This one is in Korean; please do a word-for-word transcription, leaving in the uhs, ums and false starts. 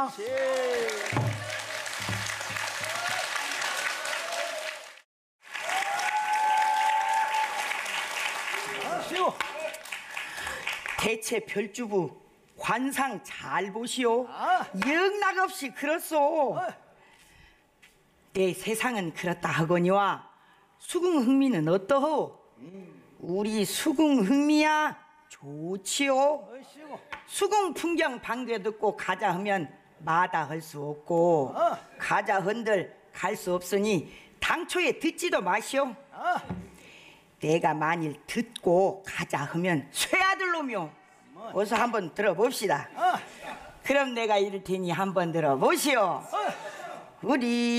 봅시다. 아시오. 대체 별주부 관상 잘 보시오. 아. 영락없이 그렇소. 아. 내 세상은 그렇다 하거니와 수궁흥미는 어떠호? 음. 우리 수궁흥미야 좋지요. 아시오. 수궁 풍경 방귀 듣고 가자 하면 마다 할 수 없고 아. 가자 흔들 갈 수 없으니 당초에 듣지도 마시오. 아. 내가 만일 듣고 가자 하면 쇠아들놈이오. 어서 한번 들어봅시다. 아. 그럼 내가 이럴 테니 한번 들어보시오. 아. 우리